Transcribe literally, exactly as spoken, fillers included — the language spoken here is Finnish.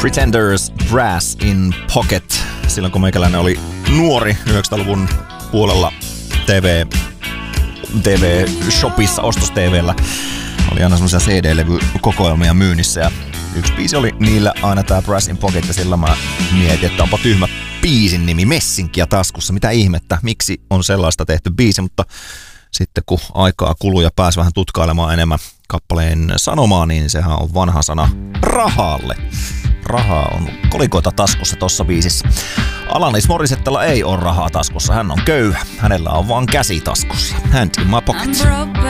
Pretenders, Brass in Pocket. Silloin kun meikäläinen oli nuori yhdeksänkymmentäluvun puolella T V, T V-shopissa, ostos-TVllä. Oli aina semmoisia C D-levykokoelmia myynnissä ja yksi biisi oli niillä aina tää Brass in Pocket ja sillä mä mietin, että onpa tyhmä biisin nimi, Messinkiä taskussa. Mitä ihmettä, miksi on sellaista tehty biisi, mutta sitten kun aikaa kuluu ja pääsi vähän tutkailemaan enemmän kappaleen sanomaa, niin sehän on vanha sana rahalle. Rahaa on kolikoita taskussa tossa biisissä. Alanis Morissettalla ei ole rahaa taskussa, hän on köyhä. Hänellä on vaan käsi taskussa. Hand in my pocket.